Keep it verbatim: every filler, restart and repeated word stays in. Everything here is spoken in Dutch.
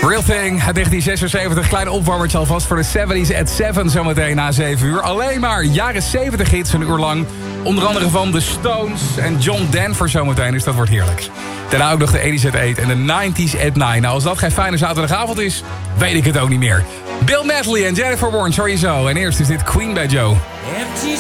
Real Thing uit negentien zesenzeventig. Klein opwarmertje alvast voor de zeventies at zeven zometeen na zeven uur. Alleen maar jaren zeventig hits een uur lang. Onder andere van The Stones en John Denver zometeen. Dus dat wordt heerlijk. Daarna ook nog de tachtiger at acht en de nineties at negen. Nou, als dat geen fijne zaterdagavond is, weet ik het ook niet meer. Bill Medley en Jennifer Warnes hoor je zo. En eerst is dit Queen bij Joe. Empty